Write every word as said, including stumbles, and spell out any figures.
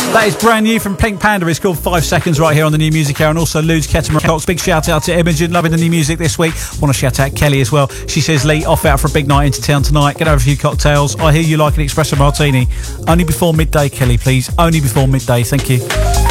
That is brand new from Pink Panda. It's called Five Seconds right here on the New Music Hour. And also Ludes, Kettle Cox. Big shout out to Imogen, loving the new music this week. Want to shout out Kelly as well. She says, Lee, off out for a big night into town tonight. Get over a few cocktails. I hear you like an espresso martini. Only before midday, Kelly, please. Only before midday. Thank you.